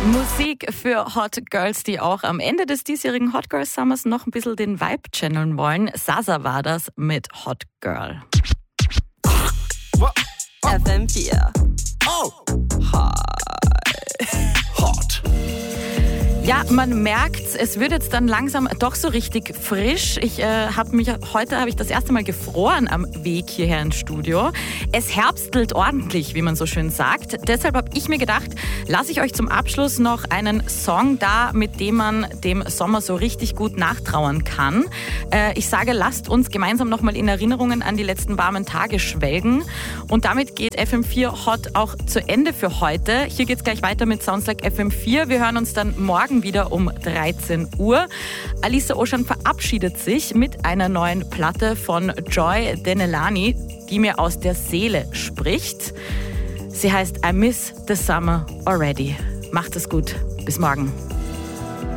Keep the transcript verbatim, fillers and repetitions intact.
Musik für Hot Girls, die auch am Ende des diesjährigen Hot Girl Summers noch ein bisschen den Vibe channeln wollen. Sasa war das mit Hot Girl. F M vier. Oh. Hi. Hot. Ja, man merkt's, es wird jetzt dann langsam doch so richtig frisch. Ich äh, habe mich heute habe ich das erste Mal gefroren am Weg hierher ins Studio. Es herbstelt ordentlich, wie man so schön sagt. Deshalb habe ich mir gedacht, lasse ich euch zum Abschluss noch einen Song da, mit dem man dem Sommer so richtig gut nachtrauern kann. Äh, ich sage, lasst uns gemeinsam nochmal in Erinnerungen an die letzten warmen Tage schwelgen. Und damit geht F M vier Hot auch zu Ende für heute. Hier geht's gleich weiter mit Sounds Like F M vier. Wir hören uns dann morgen wieder um dreizehn Uhr. Alisa Ocean verabschiedet sich mit einer neuen Platte von Joy Denelani, die mir aus der Seele spricht. Sie heißt I Miss the Summer Already. Macht es gut. Bis morgen.